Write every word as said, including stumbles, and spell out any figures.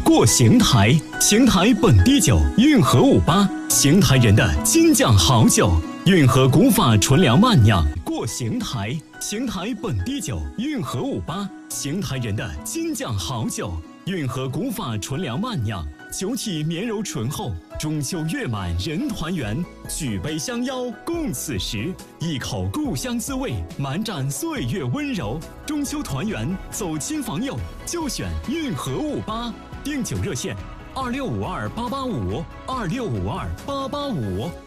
过邢台，邢台本地酒运河五八，邢台人的金酱好酒，运河古法纯粮慢酿过邢台，邢台本地酒运河五八，邢台人的金酱好酒，运河古法纯粮慢酿，酒体绵柔醇厚，中秋月满人团圆，举杯相邀共此时，一口故乡滋味，满盏岁月温柔。中秋团圆，走亲访友就选运河五八，订酒热线：二六五二八八五，二六五二八八五。